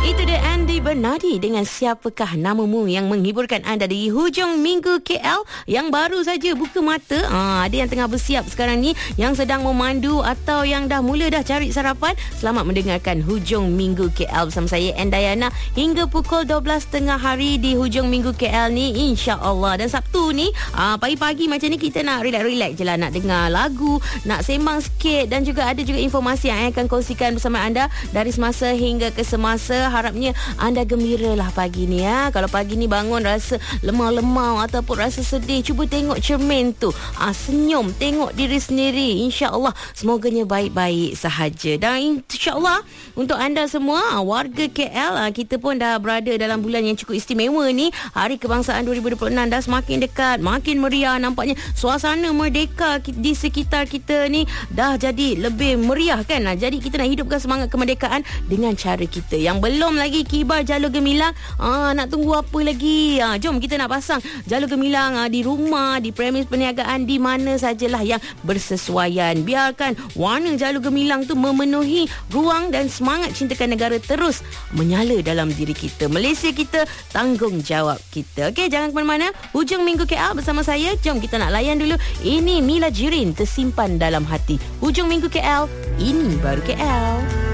Itu dia Andy Bernardi dengan Siapakah Namamu yang menghiburkan anda di hujung minggu KL yang baru saja buka mata. Ada yang tengah bersiap sekarang ni, yang sedang memandu atau yang dah mula dah cari sarapan. Selamat mendengarkan hujung minggu KL bersama saya Endayana hingga pukul 12 tengah hari di hujung minggu KL ni, insya-Allah. Dan Sabtu ni pagi-pagi macam ni kita nak relax-relax je lah, nak dengar lagu, nak sembang sikit, dan juga ada juga informasi yang akan kongsikan bersama anda dari semasa hingga ke semasa. Harapnya anda gembira lah pagi ni ya. Kalau pagi ni bangun rasa lemah-lemah ataupun rasa sedih, cuba tengok cermin tu, senyum, tengok diri sendiri. InsyaAllah semoganya baik-baik sahaja. Dan insyaAllah untuk anda semua warga KL, kita pun dah berada dalam bulan yang cukup istimewa ni. Hari Kebangsaan 2026 dah semakin dekat, makin meriah. Nampaknya suasana merdeka di sekitar kita ni dah jadi lebih meriah kan. Jadi kita nak hidupkan semangat kemerdekaan dengan cara kita. Yang belum lagi kibar jalur gemilang, nak tunggu apa lagi? Jom kita nak pasang jalur gemilang di rumah, di premis perniagaan, di mana sajalah yang bersesuaian. Biarkan warna jalur gemilang tu memenuhi ruang dan semangat cintakan negara terus menyala dalam diri kita. Malaysia kita, tanggungjawab kita. Okey, jangan ke mana-mana. Hujung minggu KL bersama saya. Jom kita nak layan dulu. Ini Mila Jirin, Tersimpan Dalam Hati. Hujung minggu KL, ini baru KL.